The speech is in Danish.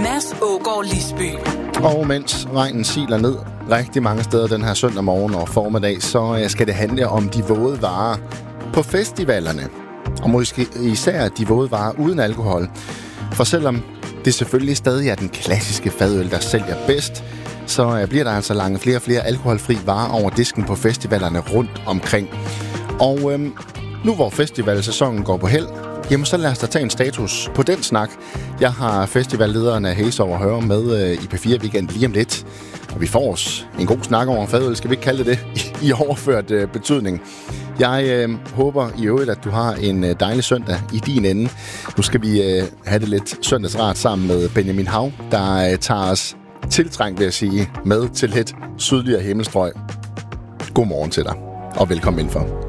Mads Aagaard Lisby. Og mens regnen siler ned rigtig mange steder den her søndag morgen og formiddag, så skal det handle om de våde varer på festivalerne. Og måske især de våde varer uden alkohol. For selvom det selvfølgelig stadig er den klassiske fadøl, der sælger bedst, så bliver der altså langt flere og flere alkoholfri varer over disken på festivalerne rundt omkring. Og nu hvor festivalsæsonen går på held, jamen så lad os da tage en status på den snak. Jeg har festivallederen af Haze over Høre med i P4 Weekend lige om lidt. Og vi får os en god snak over fadøl, skal vi ikke kalde det i overført betydning. Jeg håber i øvrigt, at du har en dejlig søndag i din ende. Nu skal vi have det lidt søndagsrart sammen med Benjamin Hav, der tager os tiltrængt, vil jeg sige, med til lidt sydligere himmelstrøg. God morgen til dig, og velkommen indenfor.